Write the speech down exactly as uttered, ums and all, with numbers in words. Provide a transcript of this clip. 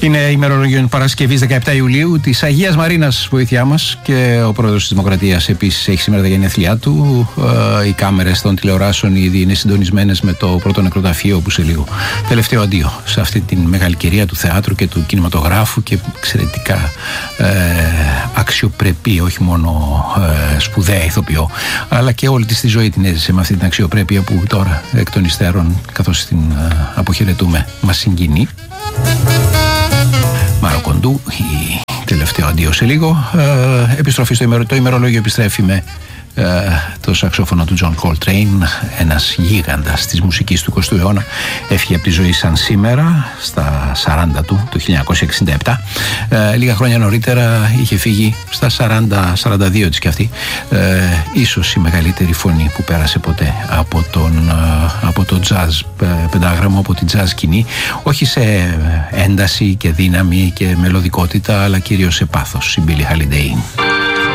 Είναι ημερολόγιο Παρασκευής δεκαεπτά Ιουλίου της Αγίας Μαρίνας, βοήθειά μας, και ο πρόεδρος της Δημοκρατίας επίσης έχει σήμερα τα γενέθλιά του. Ε, οι κάμερες των τηλεοράσεων ήδη είναι συντονισμένες με το πρώτο νεκροταφείο, που σε λίγο τελευταίο αντίο σε αυτή την μεγάλη κυρία του θεάτρου και του κινηματογράφου, και εξαιρετικά ε, αξιοπρεπή, όχι μόνο ε, σπουδαία ηθοποιό, αλλά και όλη της τη ζωή την έζησε με αυτή την αξιοπρέπεια που τώρα εκ των υστέρων, καθώς την ε, αποχαιρετούμε, μας συγκινεί. Μάρο Κοντού, η τελευταίο αντίο σε λίγο. Ε, επιστροφή στο ημερο, το ημερολόγιο επιστρέφει με ε, το σαξόφωνο του John Coltrane, ένας γίγαντας της μουσικής του εικοστού αιώνα. Έφυγε από τη ζωή σαν σήμερα, στα σαράντα του, το χίλια εννιακόσια εξήντα επτά. Ε, λίγα χρόνια νωρίτερα είχε φύγει στα σαράντα σαράντα δύο της κι αυτή. Ε, ίσως η μεγαλύτερη φωνή που πέρασε ποτέ από, τον, ε, από το jazz πεντάγραμμο, από την jazz σκηνή, όχι σε ένταση και δύναμη και μελωδικότητα, αλλά κυρίως σε πάθος, η Billie Holiday.